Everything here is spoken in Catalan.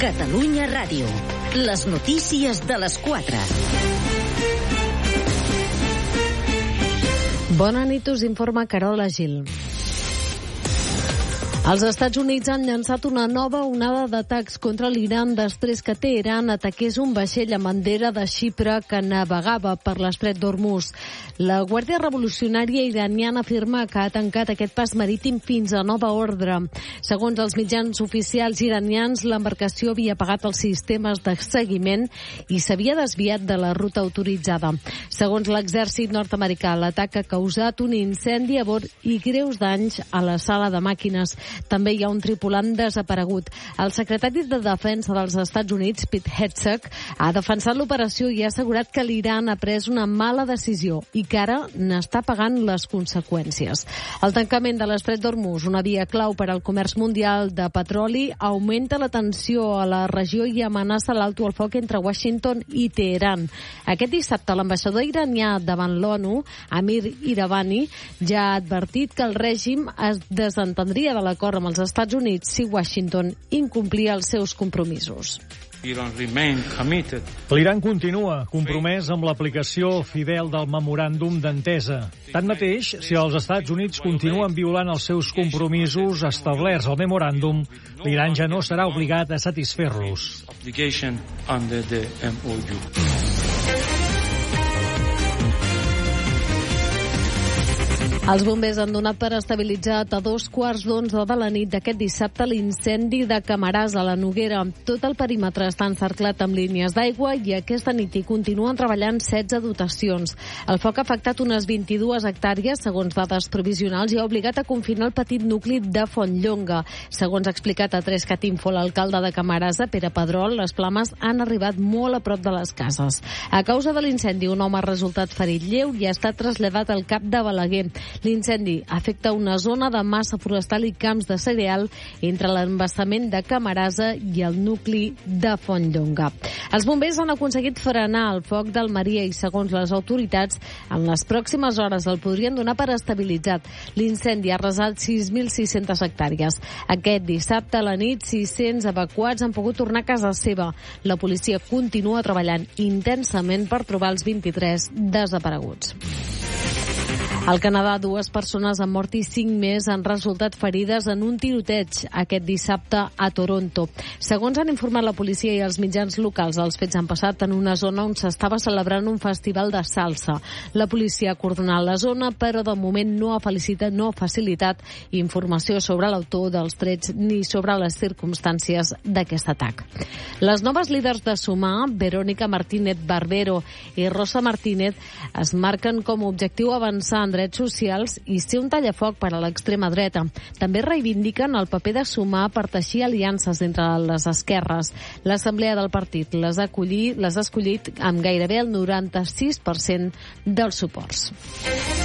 Catalunya Ràdio. Les notícies de les 4. Bona nit, us informa Carola Gil. Els Estats Units han llançat una nova onada d'atacs contra l'Iran després que Teheran ataqués un vaixell amb bandera de Xipre que navegava per l'estret d'Hormuz. La Guàrdia Revolucionària iraniana afirma que ha tancat aquest pas marítim fins a nova ordre. Segons els mitjans oficials iranians, l'embarcació havia apagat els sistemes de seguiment i s'havia desviat de la ruta autoritzada. Segons l'exèrcit nord-americà, l'atac ha causat un incendi a bord i greus danys a la sala de màquines. També hi ha un tripulant desaparegut. El secretari de Defensa dels Estats Units, Pete Hegseth, ha defensat l'operació i ha assegurat que l'Iran ha pres una mala decisió i que ara n'està pagant les conseqüències. El tancament de l'estret d'Hormuz, una via clau per al comerç mundial de petroli, augmenta la tensió a la regió i amenaça l'alto al foc entre Washington i Teheran. Aquest dissabte, l'ambaixador iranià davant l'ONU, Amir Iravani, ja ha advertit que el règim es desentendria de l'acord amb els Estats Units si Washington incomplia els seus compromisos. L'Iran continua compromès amb l'aplicació fidel del memoràndum d'entesa. Tanmateix, si els Estats Units continuen violant els seus compromisos establerts al memoràndum, l'Iran ja no serà obligat a satisfer-los. Els bombers han donat per estabilitzat a 11:15 de la nit d'aquest dissabte l'incendi de Camarasa a la Noguera. Tot el perímetre està encerclat amb línies d'aigua i aquesta nit hi continuen treballant 16 dotacions. El foc ha afectat unes 22 hectàrees, segons dades provisionals, i ha obligat a confinar el petit nucli de Fontlonga. Segons ha explicat a 3cat Info l'alcalde de Camarasa, Pere Pedrol, les flames han arribat molt a prop de les cases. A causa de l'incendi, un home ha resultat ferit lleu i ha estat traslladat al CAP de Balaguer. L'incendi afecta una zona de massa forestal i camps de cereal entre l'embassament de Camarasa i el nucli de Fontlonga. Els bombers han aconseguit frenar el foc del Maria i, segons les autoritats, en les pròximes hores el podrien donar per estabilitzat. L'incendi ha arrasat 6.600 hectàrees. Aquest dissabte a la nit, 600 evacuats han pogut tornar a casa seva. La policia continua treballant intensament per trobar els 23 desapareguts. Al Canadà, 2 persones han mort i 5 més han resultat ferides en un tiroteig aquest dissabte a Toronto. Segons han informat la policia i els mitjans locals, els fets han passat en una zona on s'estava celebrant un festival de salsa. La policia ha coordonat la zona, però de moment no ha facilitat informació sobre l'autor dels trets ni sobre les circumstàncies d'aquest atac. Les noves líders de Sumar, Verónica Martínez Barbero i Rosa Martínez, es marquen com a objectiu avançar en drets socials i ser un tallafoc per a l'extrema dreta. També reivindiquen el paper de Sumar per teixir aliances entre les esquerres. L'assemblea del partit les ha escollit amb gairebé el 96% dels suports.